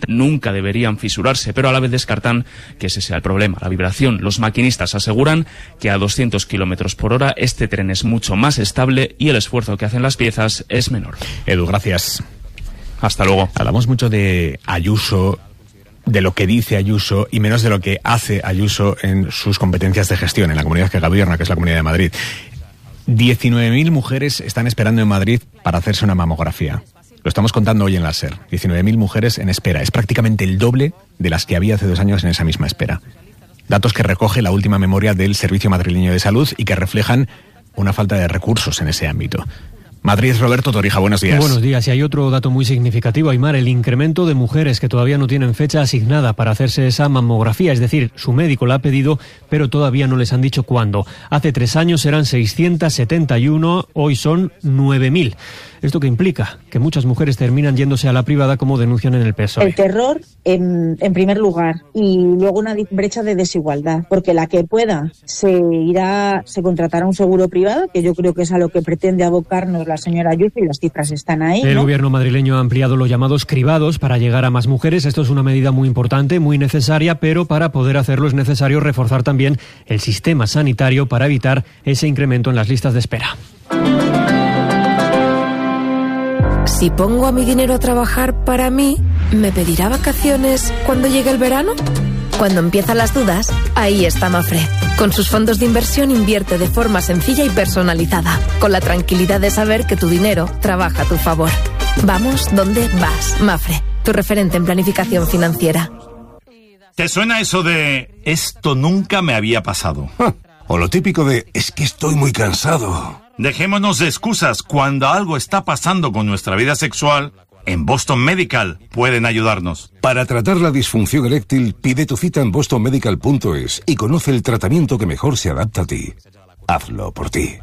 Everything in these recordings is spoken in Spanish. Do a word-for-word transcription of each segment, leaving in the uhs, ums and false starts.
nunca deberían fisurarse, pero a la vez descartan que ese sea el problema, la vibración. Los maquinistas aseguran que a doscientos kilómetros por hora este tren es mucho más estable y el esfuerzo que hacen las piezas es menor. Edu, gracias. Hasta luego. Hablamos mucho de Ayuso, de lo que dice Ayuso y menos de lo que hace Ayuso en sus competencias de gestión en la comunidad que gobierna, que es la Comunidad de Madrid. diecinueve mil mujeres están esperando en Madrid para hacerse una mamografía. Lo estamos contando hoy en la SER. diecinueve mil mujeres en espera. Es prácticamente el doble de las que había hace dos años en esa misma espera. Datos que recoge la última memoria del Servicio Madrileño de Salud y que reflejan una falta de recursos en ese ámbito. Madrid, Roberto Torija, buenos días. Buenos días. Y hay otro dato muy significativo, Aymar, el incremento de mujeres que todavía no tienen fecha asignada para hacerse esa mamografía. Es decir, su médico la ha pedido, pero todavía no les han dicho cuándo. Hace tres años eran seiscientos setenta y uno, hoy son nueve mil. ¿Esto qué implica? Que muchas mujeres terminan yéndose a la privada, como denuncian en el P S O E. El terror, en, en primer lugar, y luego una brecha de desigualdad, porque la que pueda se irá, se contratará un seguro privado, que yo creo que es a lo que pretende abocarnos la señora Ayuso, y las cifras están ahí, ¿no? El gobierno madrileño ha ampliado los llamados cribados para llegar a más mujeres. Esto es una medida muy importante, muy necesaria, pero para poder hacerlo es necesario reforzar también el sistema sanitario para evitar ese incremento en las listas de espera. Si pongo a mi dinero a trabajar para mí, ¿me pedirá vacaciones cuando llegue el verano? Cuando empiezan las dudas, ahí está Mafre. Con sus fondos de inversión invierte de forma sencilla y personalizada, con la tranquilidad de saber que tu dinero trabaja a tu favor. Vamos donde vas. Mafre, tu referente en planificación financiera. ¿Te suena eso de esto nunca me había pasado? O lo típico de es que estoy muy cansado. Dejémonos de excusas. Cuando algo está pasando con nuestra vida sexual, en Boston Medical pueden ayudarnos. Para tratar la disfunción eréctil, pide tu cita en boston medical punto es y conoce el tratamiento que mejor se adapta a ti. Hazlo por ti.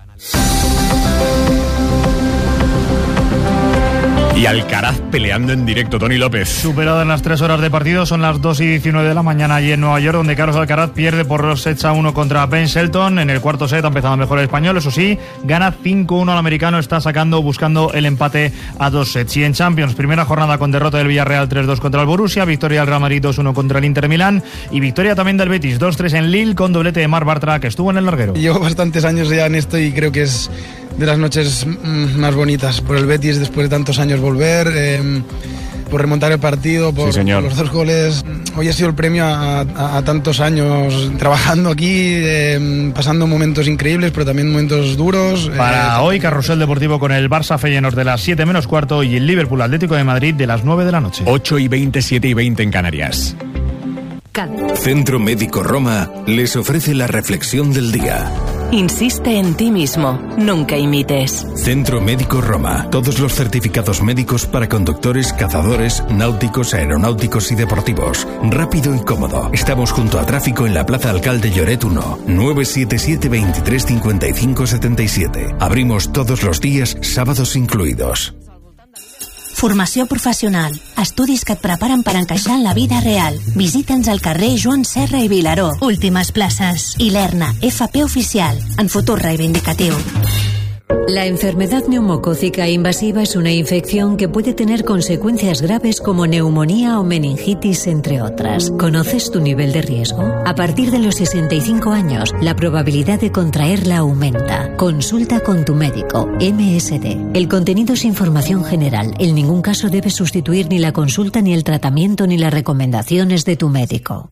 Y Alcaraz peleando en directo, Toni López. Superado en las tres horas de partido, son las dos y diecinueve de la mañana allí en Nueva York, donde Carlos Alcaraz pierde por dos sets a uno contra Ben Shelton. En el cuarto set ha empezado mejor el español, eso sí, gana cinco uno al americano, está sacando, buscando el empate a dos sets. Y en Champions, primera jornada con derrota del Villarreal tres dos contra el Borussia, victoria del Real Madrid dos uno contra el Inter Milán y victoria también del Betis dos tres en Lille con doblete de Marc Bartra, que estuvo en el larguero. Llevo bastantes años ya en esto y creo que es de las noches más bonitas por el Betis después de tantos años volver, eh, por remontar el partido, por, sí, por los dos goles. Hoy ha sido el premio a, a, a tantos años trabajando aquí, eh, pasando momentos increíbles pero también momentos duros. Para eh, hoy, carrusel deportivo con el Barça Feyenoord de las siete menos cuarto y el Liverpool Atlético de Madrid de las nueve de la noche. ocho y veinte, siete y veinte en Canarias. Centro Médico Roma les ofrece la reflexión del día. Insiste en ti mismo, nunca imites. Centro Médico Roma. Todos los certificados médicos para conductores, cazadores, náuticos, aeronáuticos y deportivos. Rápido y cómodo. Estamos junto a Tráfico en la Plaza Alcalde Lloret uno. nueve siete siete, veintitrés cincuenta y cinco setenta y siete. Abrimos todos los días, sábados incluidos. Formació professional. Estudis que et preparen per encaixar en la vida real. Visita'ns al carrer Joan Serra i Vilaró. Últimes places. I l'ERNA, F P oficial. En futur reivindicatiu. La enfermedad neumocócica invasiva es una infección que puede tener consecuencias graves como neumonía o meningitis, entre otras. ¿Conoces tu nivel de riesgo? A partir de los sesenta y cinco años, la probabilidad de contraerla aumenta. Consulta con tu médico. M S D. El contenido es información general. En ningún caso debe sustituir ni la consulta, ni el tratamiento, ni las recomendaciones de tu médico.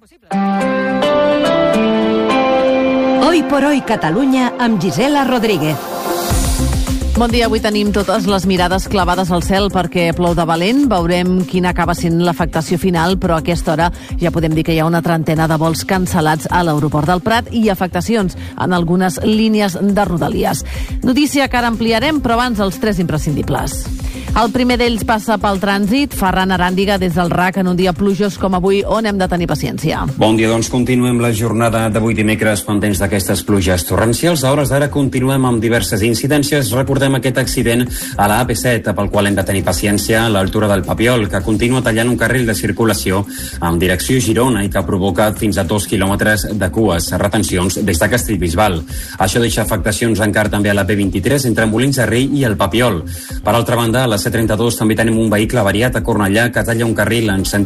Hoy por hoy Catalunya amb Gisela Rodríguez. Bon dia, avui tenim totes les mirades clavades al cel perquè plou de valent. Veurem quina acaba sent l'afectació final, però a aquesta hora ja podem dir que hi ha una trentena de vols cancel·lats a l'aeroport del Prat i afectacions en algunes línies de Rodalies. Notícia que ara ampliarem, però abans els tres imprescindibles. El primer d'ells passa pel trànsit. Ferran Aràndiga, des del R A C, en un dia plujós com avui, on hem de tenir paciència. Bon dia, doncs continuem la jornada d'avui dimecres pendents d'aquestes pluges torrencials. A hores d'ara continuem amb diverses incidències. Reportem aquest accident a la A P set, pel qual hem de tenir paciència a l'altura del Papiol, que continua tallant un carril de circulació en direcció Girona i que provoca fins a dos quilòmetres de cues, retencions des de Castellbisbal. Això deixa afectacions encara també a la B vint-i-tres entre Molins de Rei i el Papiol. Per altra banda, a la C trenta-dos també tenim un vehicle avariat a Cornellà que talla un carril en sentit